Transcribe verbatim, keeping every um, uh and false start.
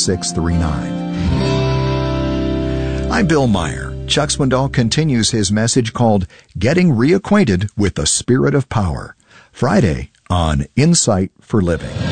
six three nine. I'm Bill Meyer. Chuck Swindoll continues his message called Getting Reacquainted with the Spirit of Power, Friday on Insight for Living.